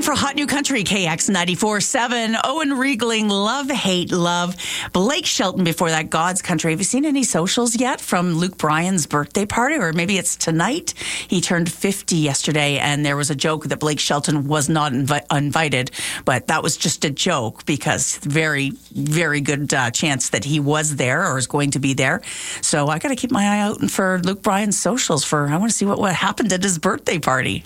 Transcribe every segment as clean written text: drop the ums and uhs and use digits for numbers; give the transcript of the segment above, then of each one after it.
for Hot New Country, KX 94.7. Owen Riegling, Love, Hate, Love. Blake Shelton before that, God's Country. Have you seen any socials yet from Luke Bryan's birthday party? Or maybe it's tonight. He turned 50 yesterday, and there was a joke that Blake Shelton was not invited, but that was just a joke because very, very good chance that he was there or is going to be there. So I got to keep my eye out for Luke Bryan's socials I want to see what happened at his birthday party.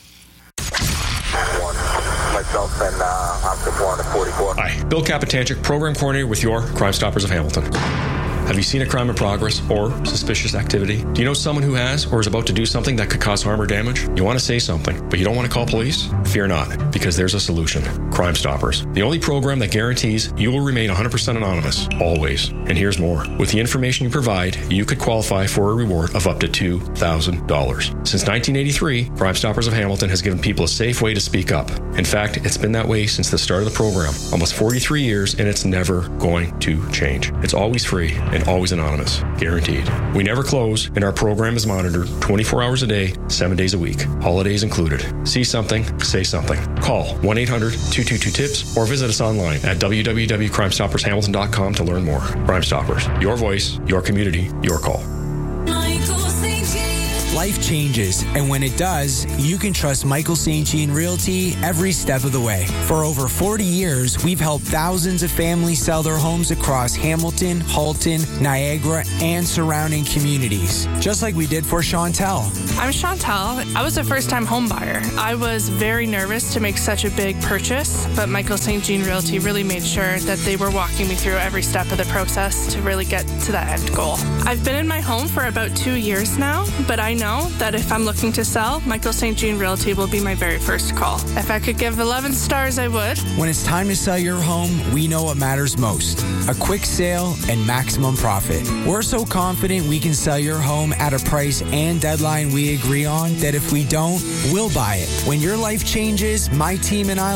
Myself and Officer 444. Hi, Bill Kapitanchik, Program Coordinator with your Crime Stoppers of Hamilton. Have you seen a crime in progress or suspicious activity? Do you know someone who has or is about to do something that could cause harm or damage? You want to say something, but you don't want to call police? Fear not, because there's a solution. Crime Stoppers. The only program that guarantees you will remain 100% anonymous, always. And here's more. With the information you provide, you could qualify for a reward of up to $2,000. Since 1983, Crime Stoppers of Hamilton has given people a safe way to speak up. In fact, it's been that way since the start of the program. Almost 43 years, and it's never going to change. It's always free and always anonymous, guaranteed. We never close, and our program is monitored 24 hours a day, 7 days a week, holidays included. See something, say something. Call 1-800-222-TIPS or visit us online at www.crimestoppershamilton.com to learn more. Crime Stoppers, your voice, your community, your call. Life changes, and when it does, you can trust Michael St. Jean Realty every step of the way. For over 40 years, we've helped thousands of families sell their homes across Hamilton, Halton, Niagara, and surrounding communities, just like we did for Chantel. I'm Chantel. I was a first-time home buyer. I was very nervous to make such a big purchase, but Michael St. Jean Realty really made sure that they were walking me through every step of the process to really get to that end goal. I've been in my home for about 2 years now, but I know that if I'm looking to sell, Michael St. Jean Realty will be my very first call. If I could give 11 stars, I would. When it's time to sell your home, we know what matters most: a quick sale and maximum profit. We're so confident we can sell your home at a price and deadline we agree on that if we don't, we'll buy it. When your life changes, my team and I